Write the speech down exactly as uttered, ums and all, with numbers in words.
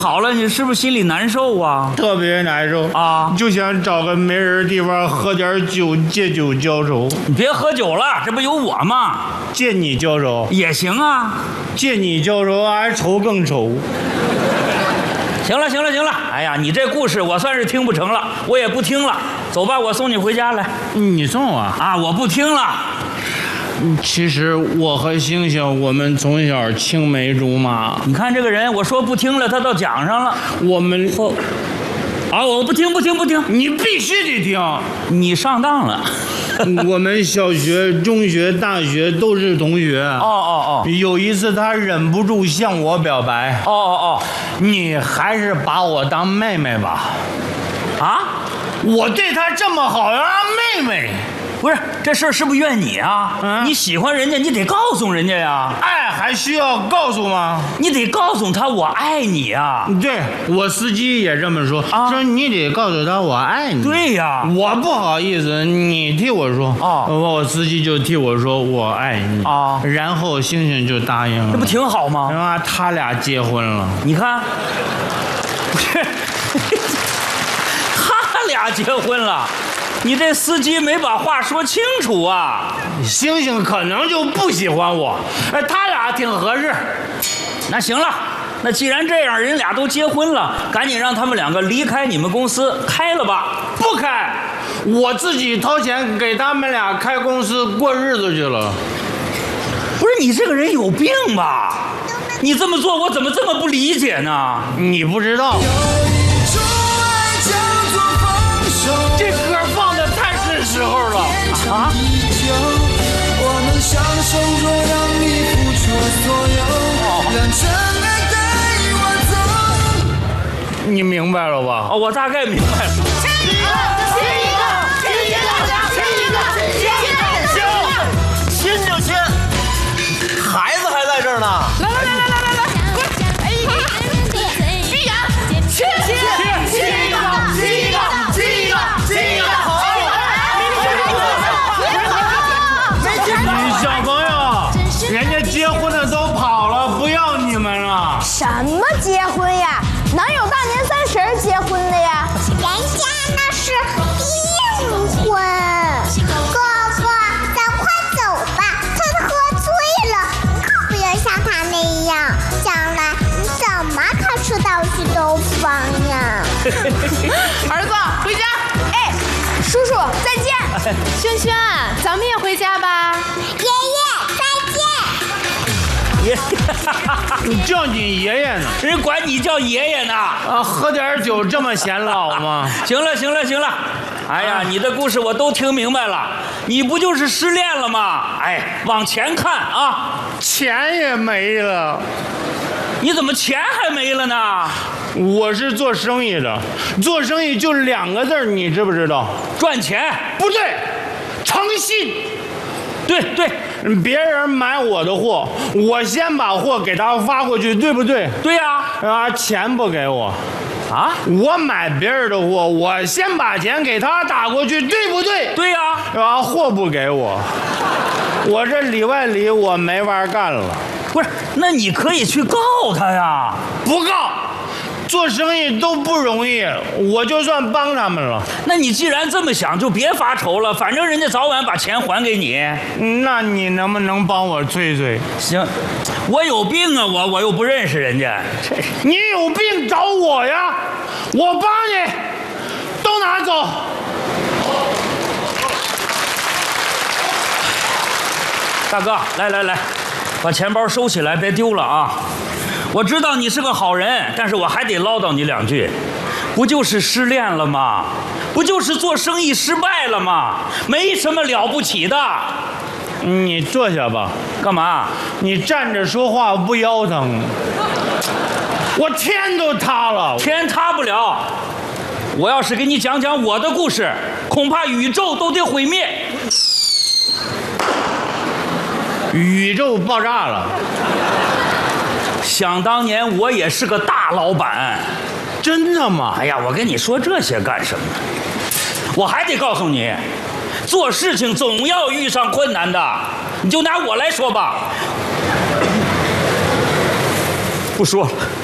好了，你是不是心里难受啊？ 特别难受啊， 就想找个没人地方喝点酒，借酒浇愁。 你别喝酒了，这不有我吗？ 借你浇愁也行啊， 借你浇愁还愁更愁。 行了行了行了，哎呀，你这故事我算是听不成了，我也不听了。走吧，我送你回家来。 你送我啊？我不听了。 其实我和星星，我们从小青梅竹马。 你看这个人，我说不听了，他倒讲上了。 我们后啊，我不听不听不听， 你必须得听。 你上当了。 我们小学、中学、大学都是同学。 哦哦哦。 有一次他忍不住向我表白。 哦哦哦。 你还是把我当妹妹吧。 啊？ 我对他这么好，要让妹妹。 不是，这事儿是不是怨你啊？嗯、你喜欢人家，你得告诉人家呀。 爱还需要告诉吗？ 你得告诉他我爱你啊。 对，我司机也这么说，啊、说你得告诉他我爱你。 对呀， 我不好意思，你替我说。 哦， 我司机就替我说我爱你。 啊， 然后星星就答应了。 这不挺好吗？ 然后他俩结婚了。 你看，不是，他俩结婚了。你这司机没把话说清楚啊！ 星星可能就不喜欢我，哎，他俩挺合适。 那行了，那既然这样，人俩都结婚了，赶紧让他们两个离开你们公司，开了吧。 不开，我自己掏钱给他们俩开公司过日子去了。 不是你这个人有病吧？你这么做，我怎么这么不理解呢？ 你不知道。这歌放的太是时候了啊！我能享受着让你付出所有，让真爱带我走。你明白了吧？ 哦，我大概明白了。 亲一个，亲一个，亲一个，亲一个，亲一个， 亲就亲，孩子还在这儿呢。 来来来来来来来，快！哎，闭眼，亲亲亲一个，亲一个，亲一个，亲一个。 小朋友，人家结婚的都跑了，不要你们了。 什么结婚呀？哪有大年三十结婚的呀？ 人家那是订婚。哥哥，咱快走吧，他喝醉了，你可不要像他那样，将来你怎么考试到去兜风呀？ 儿子，回家。哎，叔叔再见。轩轩，咱们也回家吧。 爷爷再见。 爷爷，叫你爷爷呢？ 人管你叫爷爷呢？ 啊，喝点酒这么显老吗？ 行了行了行了，哎呀，你的故事我都听明白了，你不就是失恋了吗？哎，往前看啊， 钱也没了。 你怎么钱还没了呢？ 我是做生意的，做生意就两个字，你知不知道？ 赚钱。 不对，诚信。 对对， 别人买我的货，我先把货给他发过去，对不对？ 对呀。 啊，钱不给我。 啊， 我买别人的货，我先把钱给他打过去，对不对？ 对呀。 啊，货不给我，我这里外里我没法干了。 不是，那你可以去告他呀。 不告，做生意都不容易，我就算帮他们了。 那你既然这么想，就别发愁了，反正人家早晚把钱还给你。 那你能不能帮我催催？ 行，我有病啊，我我又不认识人家。这你有病找我呀，我帮你，都拿走。 大哥，来来来，把钱包收起来，别丢了啊！我知道你是个好人，但是我还得唠叨你两句。不就是失恋了吗？不就是做生意失败了吗？没什么了不起的。 你坐下吧。 干嘛？ 你站着说话不腰疼？我天都塌了。 天塌不了。我要是给你讲讲我的故事，恐怕宇宙都得毁灭。 宇宙爆炸了。 想当年我也是个大老板。 真的吗？ 哎呀，我跟你说这些干什么？我还得告诉你，做事情总要遇上困难的。你就拿我来说吧，不说了。